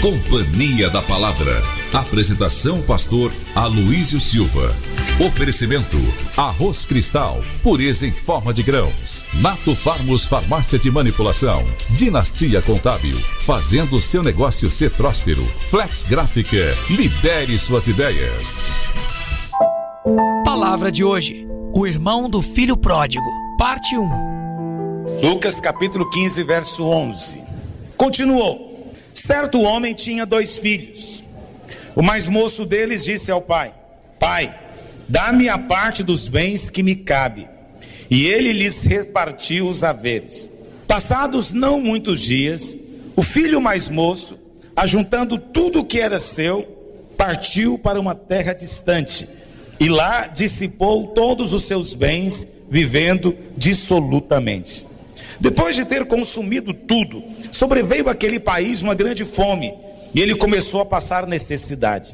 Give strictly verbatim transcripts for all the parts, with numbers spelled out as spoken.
Companhia da Palavra. Apresentação pastor Aloísio Silva. Oferecimento Arroz Cristal, pureza em forma de grãos. Nato Farmos Farmácia de Manipulação. Dinastia Contábil, fazendo seu negócio ser próspero. Flex Gráfica, lidere suas ideias. Palavra de hoje: o irmão do filho pródigo, parte um. Lucas capítulo quinze, verso onze. Continuou: certo homem tinha dois filhos. O mais moço deles disse ao pai: Pai, dá-me a parte dos bens que me cabe. E ele lhes repartiu os haveres. Passados não muitos dias, o filho mais moço, ajuntando tudo o que era seu, partiu para uma terra distante, e lá dissipou todos os seus bens, vivendo dissolutamente. Depois de ter consumido tudo, sobreveio àquele país uma grande fome, e ele começou a passar necessidade.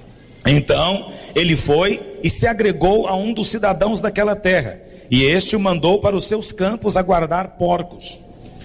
Então ele foi e se agregou a um dos cidadãos daquela terra, e este o mandou para os seus campos a guardar porcos.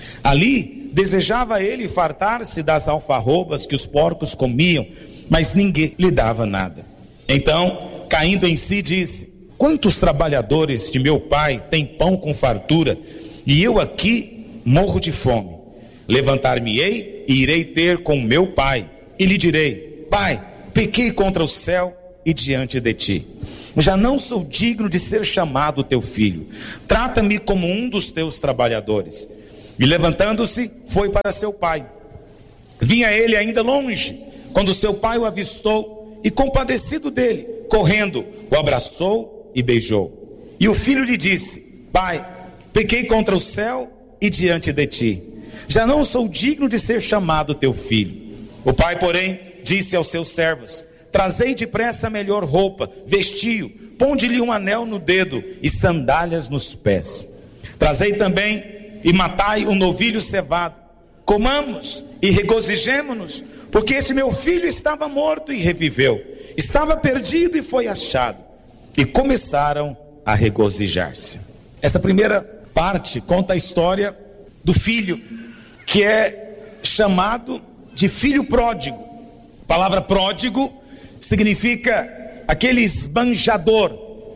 Ali desejava ele fartar-se das alfarrobas que os porcos comiam, mas ninguém lhe dava nada. Então, caindo em si, disse: quantos trabalhadores de meu pai têm pão com fartura, e eu aqui morro de fome? Levantar-me-ei e irei ter com meu pai, e lhe direi: Pai, pequei contra o céu e diante de ti. Já não sou digno de ser chamado teu filho. Trata-me como um dos teus trabalhadores. E levantando-se, foi para seu pai. Vinha ele ainda longe, quando seu pai o avistou, e compadecido dele, correndo, o abraçou e beijou. E o filho lhe disse: Pai, pequei contra o céu e diante de ti. Já não sou digno de ser chamado teu filho. O pai, porém, disse aos seus servos: trazei depressa a melhor roupa, vestiu, ponde-lhe um anel no dedo e sandálias nos pés. Trazei também e matai um novilho cevado. Comamos e regozijemo-nos, porque esse meu filho estava morto e reviveu, estava perdido e foi achado. E começaram a regozijar-se. Essa primeira parte conta a história do filho, que é chamado de filho pródigo. A palavra pródigo significa aquele esbanjador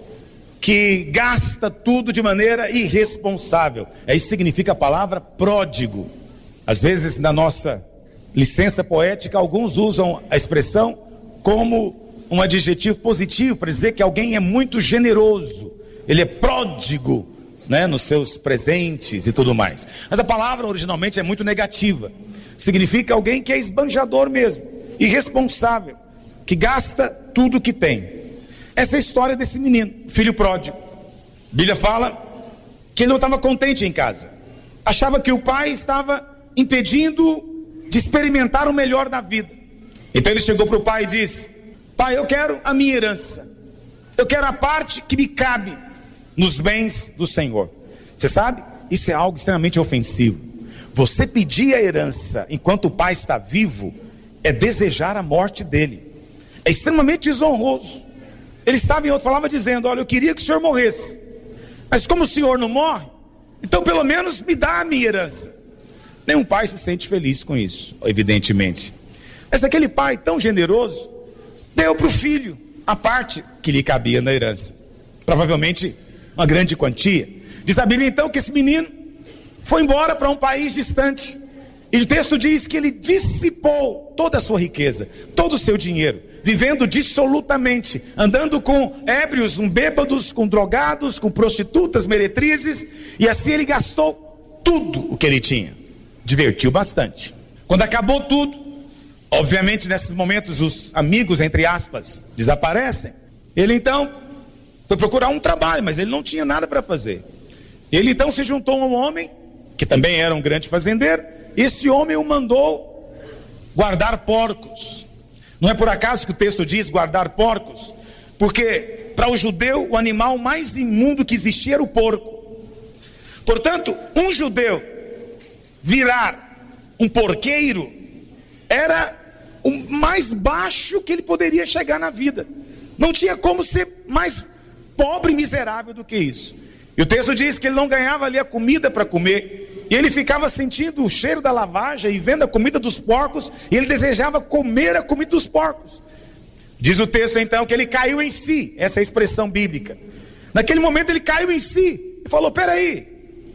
que gasta tudo de maneira irresponsável. É isso que significa a palavra pródigo. Às vezes, na nossa licença poética, alguns usam a expressão como um adjetivo positivo para dizer que alguém é muito generoso, ele é pródigo, né, nos seus presentes e tudo mais. Mas a palavra originalmente é muito negativa. Significa alguém que é esbanjador mesmo, irresponsável, que gasta tudo que tem. Essa é a história desse menino, filho pródigo. A Bíblia fala que ele não estava contente em casa. Achava que o pai estava impedindo de experimentar o melhor da vida. Então ele chegou para o pai e disse: Pai, eu quero a minha herança. Eu quero a parte que me cabe nos bens do Senhor. Você sabe? Isso é algo extremamente ofensivo. Você pedir a herança enquanto o pai está vivo é desejar a morte dele. É extremamente desonroso. Ele estava em outra palavra dizendo: olha, eu queria que o senhor morresse, mas como o senhor não morre, então pelo menos me dá a minha herança. Nenhum pai se sente feliz com isso, evidentemente. Mas aquele pai tão generoso deu para o filho a parte que lhe cabia na herança, provavelmente uma grande quantia. Diz a Bíblia então que esse menino foi embora para um país distante, e o texto diz que ele dissipou toda a sua riqueza, todo o seu dinheiro, vivendo dissolutamente, andando com ébrios, com bêbados, com drogados, com prostitutas, meretrizes, e assim ele gastou tudo o que ele tinha. Divertiu bastante. Quando acabou tudo, obviamente nesses momentos os amigos, entre aspas, desaparecem. Ele então foi procurar um trabalho, mas ele não tinha nada para fazer. Ele então se juntou a um homem, que também era um grande fazendeiro. Esse homem o mandou guardar porcos. Não é por acaso que o texto diz guardar porcos, porque para o judeu o animal mais imundo que existia era o porco. Portanto, um judeu virar um porqueiro era o mais baixo que ele poderia chegar na vida. Não tinha como ser mais pobre e miserável do que isso. E o texto diz que ele não ganhava ali a comida para comer, E ele ficava sentindo o cheiro da lavagem e vendo a comida dos porcos, e ele desejava comer a comida dos porcos. Diz o texto então que ele caiu em si, essa é a expressão bíblica. Naquele momento ele caiu em si e falou: peraí,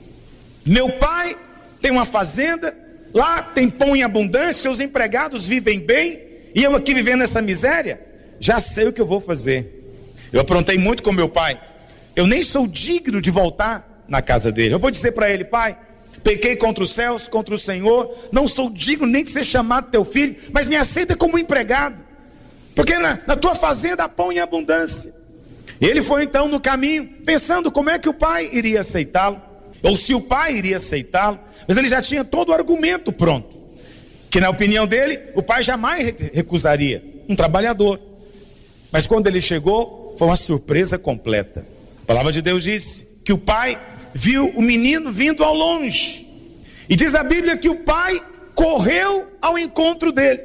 meu pai tem uma fazenda, lá tem pão em abundância, seus empregados vivem bem, e eu aqui vivendo essa miséria, já sei o que eu vou fazer. Eu aprontei muito com meu pai, eu nem sou digno de voltar na casa dele. Eu vou dizer para ele: pai, pequei contra os céus, contra o Senhor, não sou digno nem de ser chamado teu filho, mas me aceita como empregado, porque na, na tua fazenda há pão em abundância. E ele foi então no caminho, pensando como é que o pai iria aceitá-lo, ou se o pai iria aceitá-lo, mas ele já tinha todo o argumento pronto, que na opinião dele, o pai jamais recusaria um trabalhador. Mas quando ele chegou, foi uma surpresa completa. A palavra de Deus disse que o pai viu o menino vindo ao longe, e diz a Bíblia que o pai correu ao encontro dele.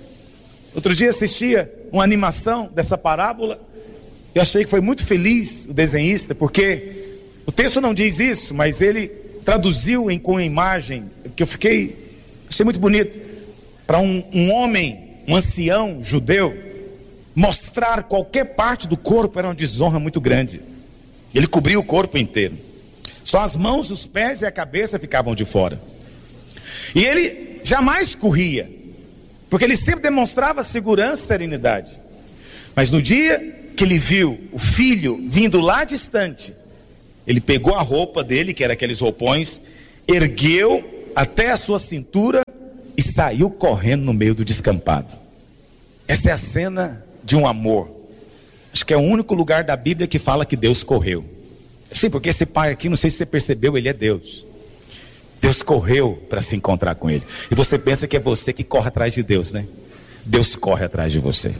Outro dia assistia uma animação dessa parábola, eu achei que foi muito feliz o desenhista, porque o texto não diz isso, mas ele traduziu em, com a imagem, que eu fiquei, achei muito bonito, para um, um homem, um ancião judeu, mostrar qualquer parte do corpo era uma desonra muito grande. Ele cobria o corpo inteiro, só as mãos, os pés e a cabeça ficavam de fora, e ele jamais corria, porque ele sempre demonstrava segurança e serenidade. Mas no dia que ele viu o filho vindo lá distante, ele pegou a roupa dele, que era aqueles roupões, ergueu até a sua cintura e saiu correndo no meio do descampado. Essa é a cena de um amor. Acho que é o único lugar da Bíblia que fala que Deus correu. Sim, porque esse pai aqui, não sei se você percebeu, ele é Deus. Deus correu para se encontrar com ele. E você pensa que é você que corre atrás de Deus, né? Deus corre atrás de você.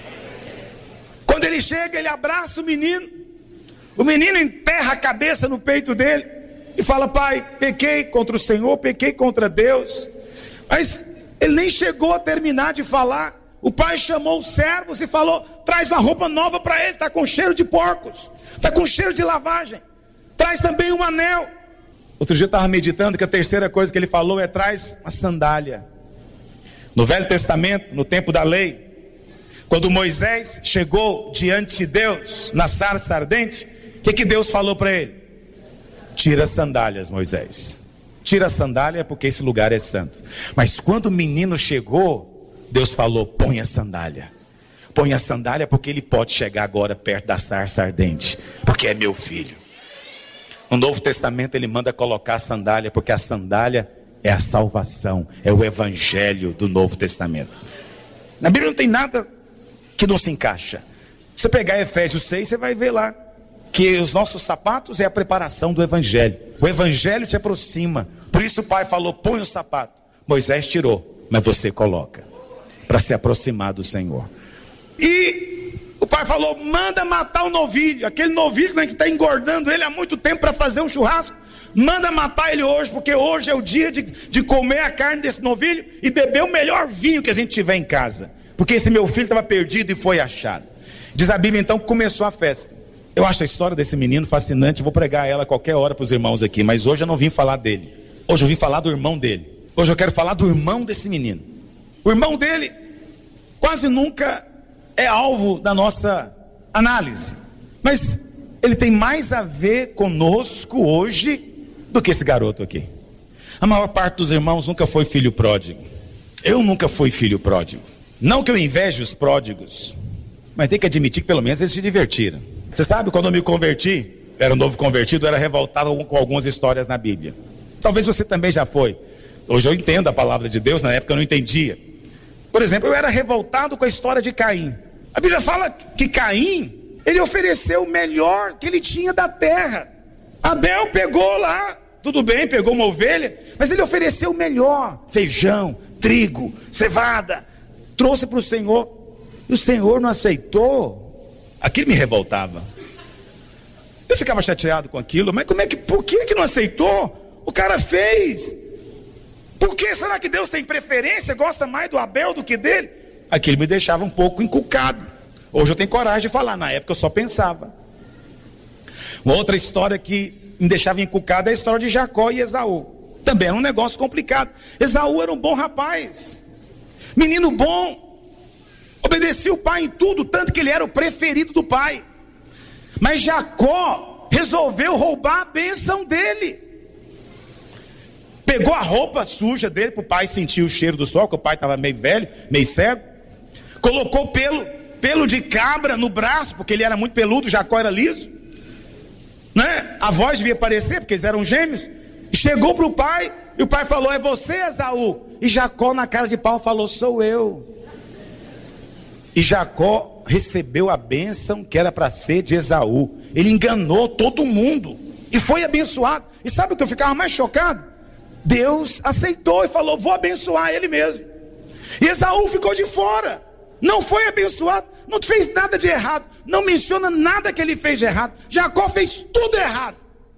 Quando ele chega, ele abraça o menino. O menino enterra a cabeça no peito dele e fala: pai, pequei contra o Senhor, pequei contra Deus. Mas ele nem chegou a terminar de falar. O pai chamou os servos e falou: traz uma roupa nova para ele, está com cheiro de porcos, está com cheiro de lavagem, traz também um anel. Outro dia eu estava meditando que a terceira coisa que ele falou é: traz uma sandália. No Velho Testamento, no tempo da lei, quando Moisés chegou diante de Deus na sarça ardente, o que, que Deus falou para ele? Tira as sandálias, Moisés. Tira a sandália, porque esse lugar é santo. Mas quando o menino chegou, Deus falou: põe a sandália. Põe a sandália, porque ele pode chegar agora perto da sarça ardente, porque é meu filho. No Novo Testamento ele manda colocar a sandália, porque a sandália é a salvação, é o evangelho do Novo Testamento. Na Bíblia não tem nada que não se encaixa. Se você pegar Efésios seis, você vai ver lá que os nossos sapatos é a preparação do evangelho. O evangelho te aproxima. Por isso o pai falou: põe o sapato. Moisés tirou, mas você coloca, para se aproximar do Senhor. E o pai falou: manda matar o novilho, aquele novilho que está engordando ele há muito tempo para fazer um churrasco. Manda matar ele hoje, porque hoje é o dia de, de comer a carne desse novilho e beber o melhor vinho que a gente tiver em casa, porque esse meu filho estava perdido e foi achado. Diz a Bíblia então que começou a festa. Eu acho a história desse menino fascinante, vou pregar ela a qualquer hora para os irmãos aqui, mas hoje eu não vim falar dele. Hoje eu vim falar do irmão dele. Hoje eu quero falar do irmão desse menino. O irmão dele quase nunca é alvo da nossa análise, mas ele tem mais a ver conosco hoje do que esse garoto aqui. A maior parte dos irmãos nunca foi filho pródigo. Eu nunca fui filho pródigo. Não que eu inveje os pródigos, mas tem que admitir que pelo menos eles se divertiram. Você sabe, quando eu me converti, era um novo convertido, eu era revoltado com algumas histórias na Bíblia. Talvez você também já foi. Hoje eu entendo a palavra de Deus, na época eu não entendia. Por exemplo, eu era revoltado com a história de Caim. A Bíblia fala que Caim, ele ofereceu o melhor que ele tinha da terra. Abel pegou lá, tudo bem, pegou uma ovelha, mas ele ofereceu o melhor: feijão, trigo, cevada, trouxe para o Senhor, e o Senhor não aceitou. Aquilo me revoltava. Eu ficava chateado com aquilo, mas como é que, por que que não aceitou? O cara fez. Por que será que Deus tem preferência, gosta mais do Abel do que dele? Aquilo me deixava um pouco encucado. Hoje eu tenho coragem de falar, na época eu só pensava. Uma outra história que me deixava encucado é a história de Jacó e Esaú. Também era um negócio complicado. Esaú era um bom rapaz, menino bom, obedecia o pai em tudo, tanto que ele era o preferido do pai. Mas Jacó resolveu roubar a bênção dele. Pegou a roupa suja dele para o pai sentir o cheiro do sol, que o pai estava meio velho, meio cego. Colocou pelo, pelo de cabra no braço, porque ele era muito peludo, Jacó era liso, né? A voz devia aparecer, porque eles eram gêmeos. Chegou para o pai, e o pai falou: é você, Esaú? E Jacó, na cara de pau, falou: sou eu. E Jacó recebeu a bênção que era para ser de Esaú. Ele enganou todo mundo e foi abençoado. E sabe o que eu ficava mais chocado? Deus aceitou e falou: vou abençoar ele mesmo. E Esaú ficou de fora, não foi abençoado, não fez nada de errado, não menciona nada que ele fez de errado. Jacó fez tudo errado.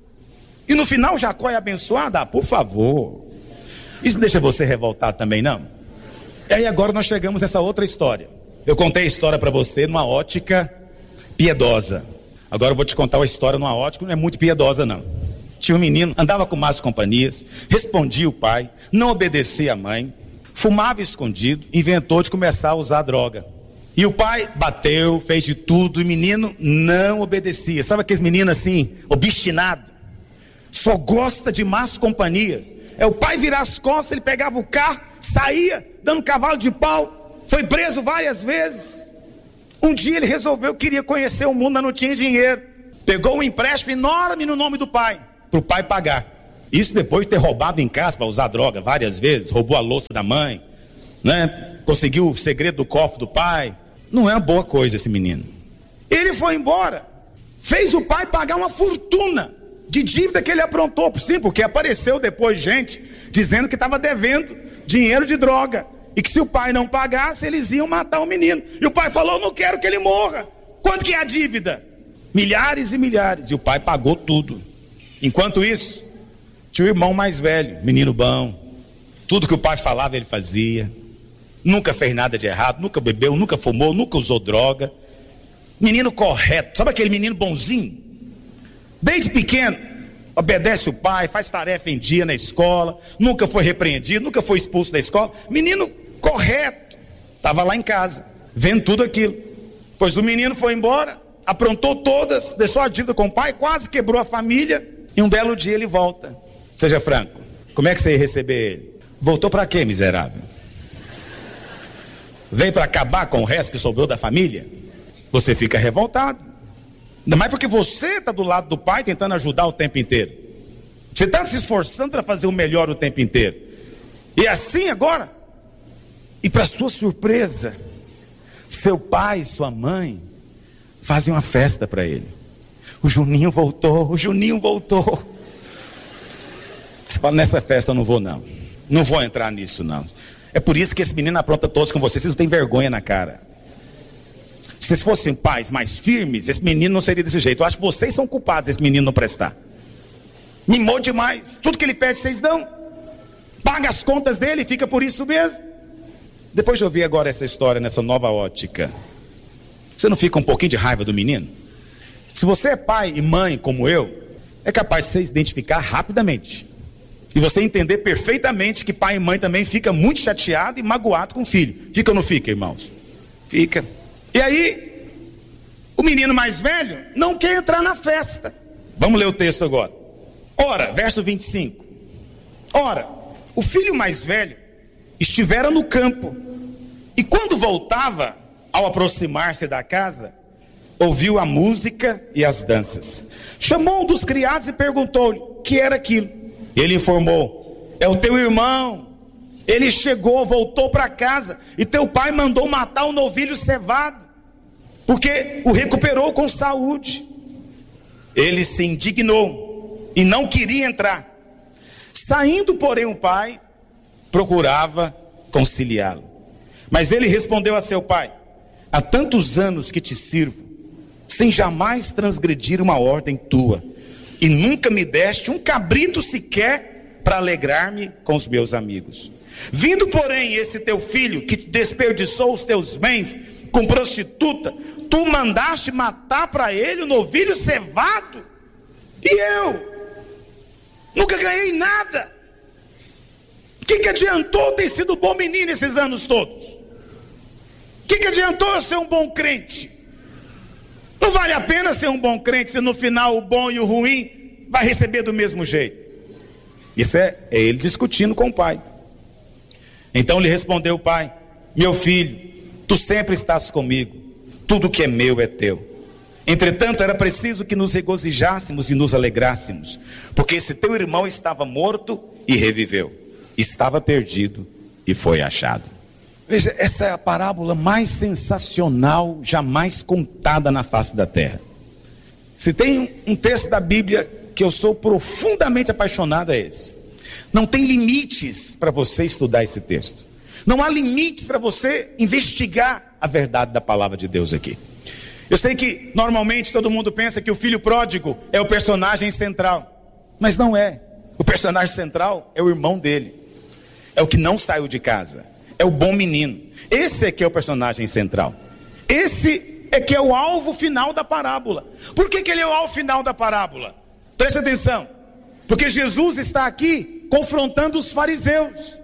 E no final Jacó é abençoado? Ah, por favor. Isso deixa você revoltado também, não? E aí agora nós chegamos nessa outra história. Eu contei a história para você numa ótica piedosa. Agora eu vou te contar uma história numa ótica que não é muito piedosa, não. Tinha um menino, andava com más companhias, respondia o pai, não obedecia a mãe, fumava escondido, inventou de começar a usar droga. E o pai bateu, fez de tudo, e o menino não obedecia. Sabe aqueles meninos assim, obstinado? Só gosta de más companhias. É o pai virar as costas, ele pegava o carro, saía, dando cavalo de pau. Foi preso várias vezes. Um dia ele resolveu, queria conhecer o mundo, mas não tinha dinheiro. Pegou um empréstimo enorme no nome do pai, para o pai pagar. Isso depois de ter roubado em casa para usar droga várias vezes. Roubou a louça da mãe, né? Conseguiu o segredo do cofre do pai. Não é uma boa coisa esse menino. Ele foi embora, fez o pai pagar uma fortuna de dívida que ele aprontou. Sim, porque apareceu depois gente dizendo que estava devendo dinheiro de droga. E que se o pai não pagasse, eles iam matar o menino. E o pai falou: não quero que ele morra. Quanto que é a dívida? Milhares e milhares. E o pai pagou tudo. Enquanto isso, tinha o irmão mais velho, menino bom. Tudo que o pai falava ele fazia. Nunca fez nada de errado, nunca bebeu, nunca fumou, nunca usou droga. Menino correto. Sabe aquele menino bonzinho? Desde pequeno, obedece o pai, faz tarefa em dia na escola, nunca foi repreendido, nunca foi expulso da escola. Menino correto, estava lá em casa, vendo tudo aquilo. Pois o menino foi embora, aprontou todas, deixou a dívida com o pai, quase quebrou a família. E um belo dia ele volta. Seja franco, como é que você ia receber ele? Voltou para quê, miserável? Veio para acabar com o resto que sobrou da família? Você fica revoltado. Ainda mais porque você está do lado do pai tentando ajudar o tempo inteiro. Você está se esforçando para fazer o melhor o tempo inteiro. E assim agora, e para sua surpresa, seu pai e sua mãe fazem uma festa para ele. O Juninho voltou, o Juninho voltou. Você fala: nessa festa eu não vou não. Não vou entrar nisso não. É por isso que esse menino apronta todos com vocês. Vocês não têm vergonha na cara. Se vocês fossem pais mais firmes, esse menino não seria desse jeito. Eu acho que vocês são culpados desse menino não prestar. Mimou demais. Tudo que ele pede, vocês dão. Paga as contas dele e fica por isso mesmo. Depois de ouvir agora essa história, nessa nova ótica, você não fica um pouquinho de raiva do menino? Se você é pai e mãe como eu, é capaz de você identificar rapidamente. E você entender perfeitamente que pai e mãe também fica muito chateado e magoado com o filho. Fica ou não fica, irmãos? Fica. E aí, o menino mais velho não quer entrar na festa. Vamos ler o texto agora. Ora, verso vinte e cinco. Ora, o filho mais velho estivera no campo, e quando voltava, ao aproximar-se da casa, ouviu a música e as danças. Chamou um dos criados e perguntou-lhe o que era aquilo. Ele informou: é o teu irmão. Ele chegou, voltou para casa, e teu pai mandou matar o novilho cevado, porque o recuperou com saúde. Ele se indignou e não queria entrar. Saindo, porém, o pai procurava conciliá-lo. Mas ele respondeu a seu pai: há tantos anos que te sirvo, sem jamais transgredir uma ordem tua, e nunca me deste um cabrito sequer para alegrar-me com os meus amigos. Vindo, porém, esse teu filho que desperdiçou os teus bens com prostituta, tu mandaste matar para ele o novilho cevado, e eu nunca ganhei nada. O que, que adiantou ter sido bom menino esses anos todos? O que, que adiantou eu ser um bom crente? Não vale a pena ser um bom crente se no final o bom e o ruim vai receber do mesmo jeito. Isso é, é ele discutindo com o pai. Então lhe respondeu o pai: meu filho, tu sempre estás comigo, tudo que é meu é teu. Entretanto era preciso que nos regozijássemos e nos alegrássemos, porque esse teu irmão estava morto e reviveu, estava perdido e foi achado. Veja, essa é a parábola mais sensacional jamais contada na face da terra. Se tem um texto da Bíblia que eu sou profundamente apaixonado, é esse. Não tem limites para você estudar esse texto. Não há limites para você investigar a verdade da palavra de Deus aqui. Eu sei que normalmente todo mundo pensa que o filho pródigo é o personagem central, mas não é. O personagem central é o irmão dele, é o que não saiu de casa, é o bom menino. Esse é que é o personagem central. Esse é que é o alvo final da parábola. Por que que ele é o alvo final da parábola? Preste atenção, porque Jesus está aqui confrontando os fariseus.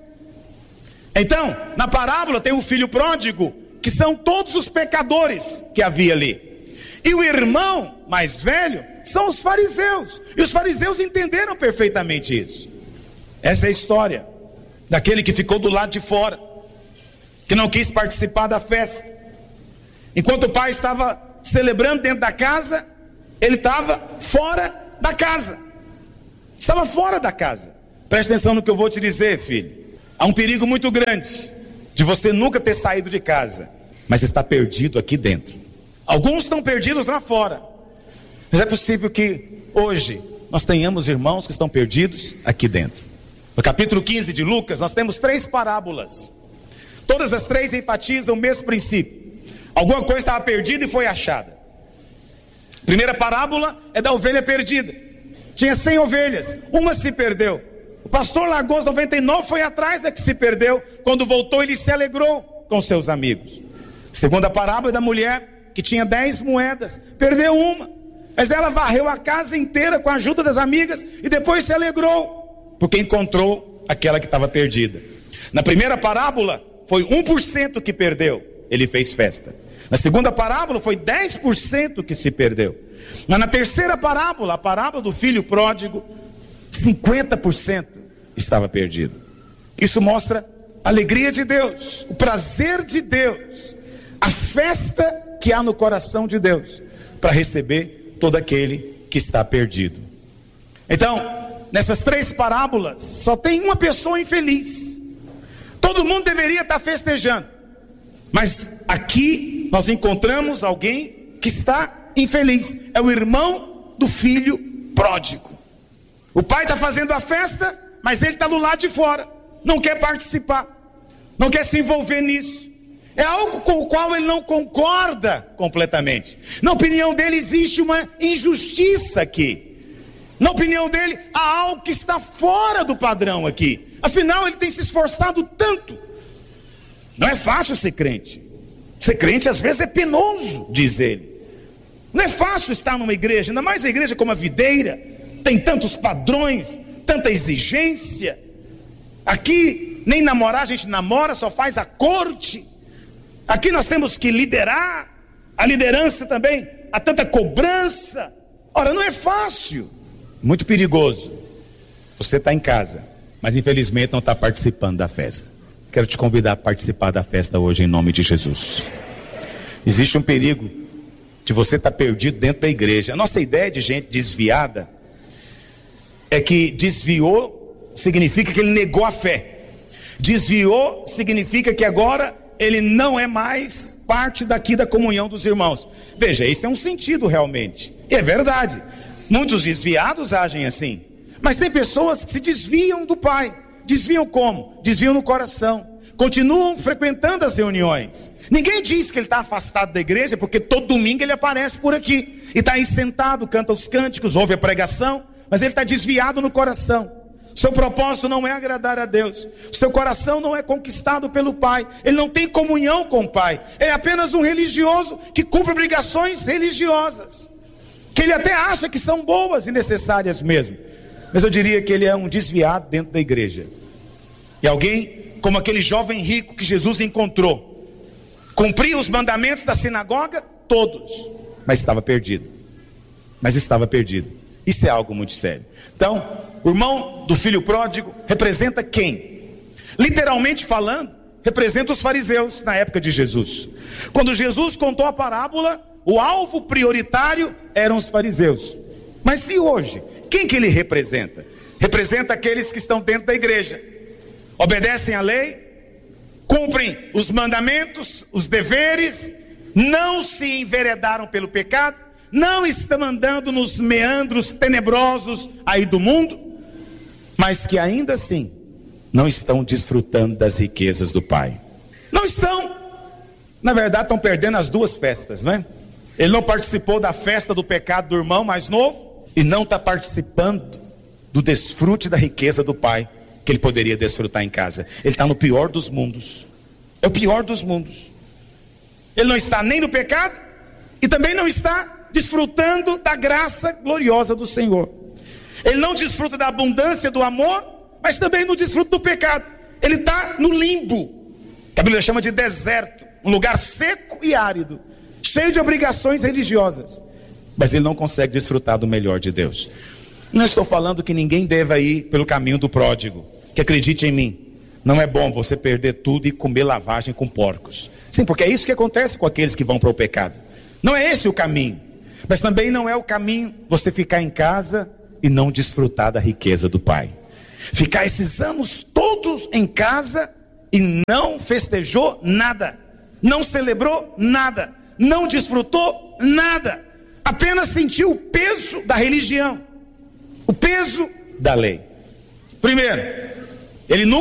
Então, na parábola tem o filho pródigo, que são todos os pecadores que havia ali, e o irmão mais velho são os fariseus, e os fariseus entenderam perfeitamente isso. Essa é a história daquele que ficou do lado de fora, que não quis participar da festa. Enquanto o pai estava celebrando dentro da casa, ele estava fora da casa, estava fora da casa. Preste atenção no que eu vou te dizer, filho. Há um perigo muito grande de você nunca ter saído de casa, mas está perdido aqui dentro. Alguns estão perdidos lá fora, mas é possível que hoje nós tenhamos irmãos que estão perdidos aqui dentro. No capítulo quinze de Lucas, nós temos três parábolas. Todas as três enfatizam o mesmo princípio. Alguma coisa estava perdida e foi achada. A primeira parábola é da ovelha perdida. Tinha cem ovelhas, uma se perdeu. O pastor largou as noventa e nove, foi atrás da que se perdeu. Quando voltou, ele se alegrou com seus amigos. A segunda parábola é da mulher que tinha dez moedas, perdeu uma, mas ela varreu a casa inteira com a ajuda das amigas e depois se alegrou, porque encontrou aquela que estava perdida. Na primeira parábola foi um por cento que perdeu, ele fez festa. Na segunda parábola foi dez por cento que se perdeu. Mas na terceira parábola, a parábola do filho pródigo, cinquenta por cento estava perdido. Isso mostra a alegria de Deus, o prazer de Deus, a festa que há no coração de Deus para receber todo aquele que está perdido. Então, nessas três parábolas só tem uma pessoa infeliz. Todo mundo deveria estar festejando, mas aqui nós encontramos alguém que está infeliz. É o irmão do filho pródigo. O pai está fazendo a festa, mas ele está do lado de fora, não quer participar, não quer se envolver nisso. É algo com o qual ele não concorda completamente. Na opinião dele existe uma injustiça aqui. Na opinião dele há algo que está fora do padrão aqui. Afinal ele tem se esforçado tanto. Não é fácil ser crente. Ser crente às vezes é penoso, diz ele. Não é fácil estar numa igreja, ainda mais a igreja como a videira. Tem tantos padrões, tanta exigência. Aqui nem namorar a gente namora, só faz a corte. Aqui nós temos que liderar. A liderança também, há tanta cobrança. Ora, não é fácil. Muito perigoso. Você está em casa, mas infelizmente não está participando da festa. Quero te convidar a participar da festa hoje em nome de Jesus. Existe um perigo de você estar perdido dentro da igreja. A nossa ideia de gente desviada é que desviou significa que ele negou a fé. Desviou significa que agora ele não é mais parte daqui da comunhão dos irmãos. Veja, esse é um sentido realmente, e é verdade. Muitos desviados agem assim, mas tem pessoas que se desviam do Pai. Desviam como? Desviam no coração, continuam frequentando as reuniões. Ninguém diz que ele está afastado da igreja, porque todo domingo ele aparece por aqui, e está aí sentado, canta os cânticos, ouve a pregação, mas ele está desviado no coração. Seu propósito não é agradar a Deus, seu coração não é conquistado pelo Pai, ele não tem comunhão com o Pai, é apenas um religioso que cumpre obrigações religiosas, que ele até acha que são boas e necessárias mesmo, mas eu diria que ele é um desviado dentro da igreja. E alguém, como aquele jovem rico que Jesus encontrou, cumpria os mandamentos da sinagoga, todos, mas estava perdido. Mas estava perdido. Isso é algo muito sério. Então, o irmão do filho pródigo representa quem? Literalmente falando, representa os fariseus na época de Jesus. Quando Jesus contou a parábola, o alvo prioritário eram os fariseus. Mas se hoje, quem que ele representa? Representa aqueles que estão dentro da igreja, obedecem à lei, cumprem os mandamentos, os deveres, não se enveredaram pelo pecado, não estão andando nos meandros tenebrosos aí do mundo, mas que ainda assim não estão desfrutando das riquezas do Pai. Não estão. Na verdade estão perdendo as duas festas, não é? Ele não participou da festa do pecado do irmão mais novo e não está participando do desfrute da riqueza do Pai que ele poderia desfrutar em casa. Ele está no pior dos mundos. É o pior dos mundos. Ele não está nem no pecado e também não está desfrutando da graça gloriosa do Senhor. Ele não desfruta da abundância do amor, mas também não desfruta do pecado. Ele está no limbo, que a Bíblia chama de deserto, um lugar seco e árido, cheio de obrigações religiosas, mas ele não consegue desfrutar do melhor de Deus. Não estou falando que ninguém deva ir pelo caminho do pródigo, que acredite em mim, não é bom você perder tudo e comer lavagem com porcos. Sim, porque é isso que acontece com aqueles que vão para o pecado. Não é esse o caminho, mas também não é o caminho você ficar em casa e não desfrutar da riqueza do Pai. Ficar esses anos todos em casa e não festejou nada, não celebrou nada, não desfrutou nada, apenas sentiu o peso da religião, o peso da lei. Primeiro, ele nunca